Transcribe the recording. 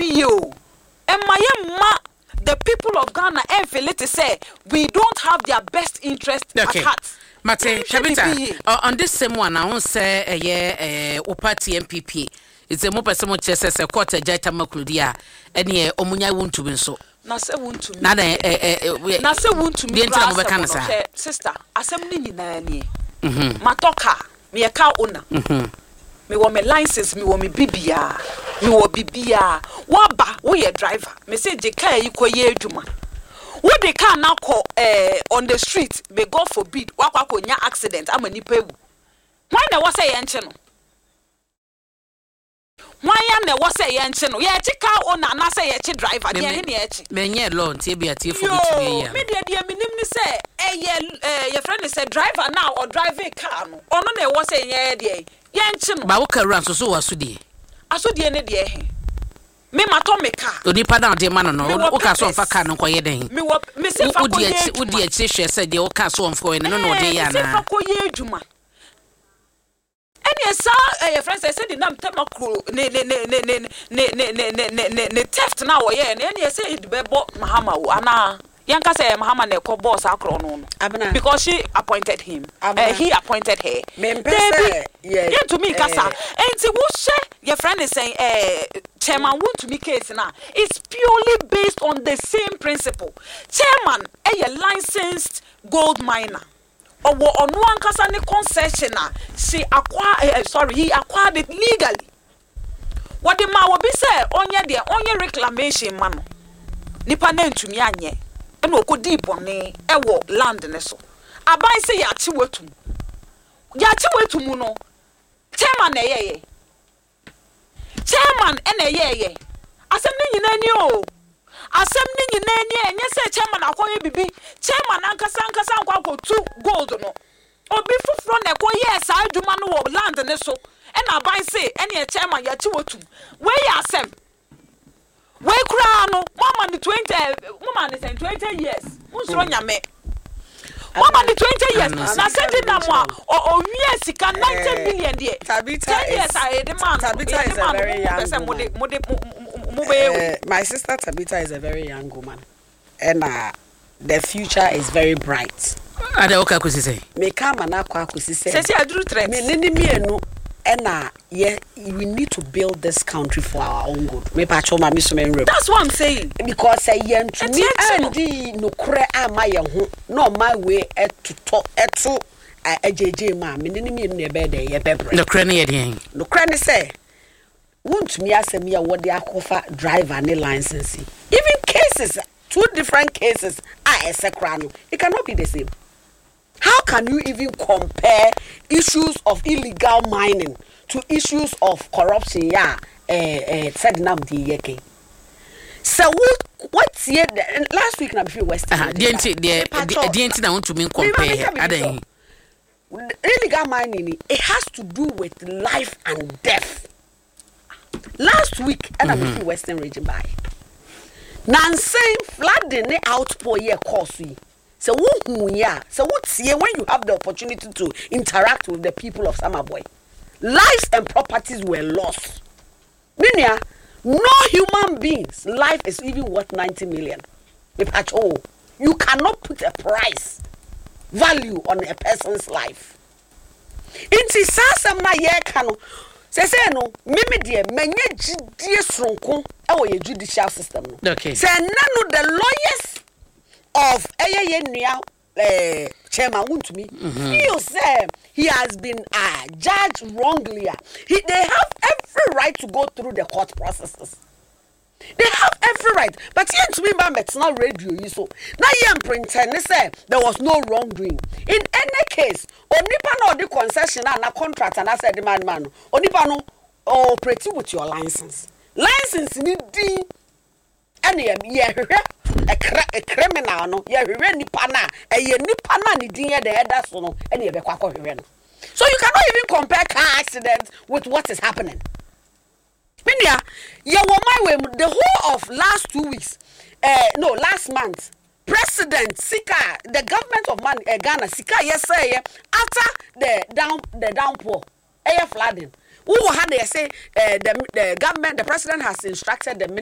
you. And my the people of Ghana and feel to say we don't have their best interest at heart. Mate, Tabitha, on this same one, I won't say a party MPP. It's a more person says a quarter Jata Makudia, and ye Omunya won't to be so. Nasa won't to me. Nasa won't to me. Sister, assembly nani. Matoka, me a cow owner. Me want me license, me want me bibia, me want bibia. Waba, we a driver. Me say the car you call ye juma. What they can now call on the street, may God forbid, wako nya accident, I'm a nipe. Why na was a yancheno? Why na was a yancheno? Yeah, car owner, and I say a driver, Many loan, Tibia, for me. Media, dear, me say, your friend is a driver now or driving car. Or no, there was a yeah, yancheno. Bawaka runs so was Sudi. I saw the end dear. Me matomeka. Onipa na de man no. O ka so mfa ka no koye den. Me se fa koye. Udi e chehwe se de o ka so mfa no no de ya na. Me se fa koye adwuma. Eni esa your friend say the nam temakro ne theft na wo ye na eni esa it be bo mahama wo ana. Yanka say mahama na ko boss akro no. Because she appointed him. He appointed her. Baby, yeah. To me kasa. Enti wo she your friend is saying chairman want to me case now. It's purely based on the same principle. Chairman a licensed gold miner. Or on one kasa ne concessioner. He acquired it legally. What the ma will be say onye reclamation man. Nipa na ntumi anye. No ko deep on ne ewo land ne so abai se ya chi wetu mu no chairman na yeye chairman na yeye asem ni nyina ni o asem ni nyina ni enye se chairman akoye bibi chairman ankasa nkwa tu gold no obi fufuro na ko ye sa adwuma no wo land ne so e na abai se ene chairman ya chi wetu we ya asem we kura no mama ni 20 years unsuro nyame mama ni 20 years na send na mo o wie sika 90 million there Tabitha years I the man Tabitha is a very young woman. My sister Tabitha is a very young woman and the future is very bright. Ada oka kusise me kama na kwa kusise say aduru threat me nini mienu and we need to build this country for our own good. Me pacho ma miso me nrem. That's what I'm saying. Because say yen to me andi no kure ama ye ho no my way eto ejeje ma me nini me no be dey ye bebre. No kure ne ye den. No kure ne say won't me asem ya wo dey akofa driver ne license. Even cases, 2 different cases are esekra no. It cannot be the same. How can you even compare issues of illegal mining to issues of corruption? Yeah, said nam di yeke. So what's here? Last week na before West. The na want to mean compare. Illegal mining it has to do with life and death. Last week, and I'm before Western region by. Nansay flooding the outpour here cause we. So when you have the opportunity to interact with the people of Samaboy, lives and properties were lost. Meaning, no human being's life is even worth 90 million. If at all, you cannot put a price value on a person's life. Inti sasa ma ye kano say no mimi de menye gidie sonko e wo ye judicial system no. Okay. Say nano the lawyers of chairman Wontumi feels he has been judged wrongly. They have every right to go through the court processes. They have every right. But here to me, it's not radio. So now you pretend they say there was no wrongdoing. In any case, Onipa no the concession and a contract and I said the man Onipa no operate with your license. License need and a criminal no nipa na nipa na ni din the header so no and ye be kwakọ hwehwe no. So you cannot even compare car accidents with what is happening. Minia, you were my way the whole of last 2 weeks. Last month. President Sika, the government of Ghana, Sika, yes, sir, after the downpour, air flooding. Who had they say the government, the president has instructed the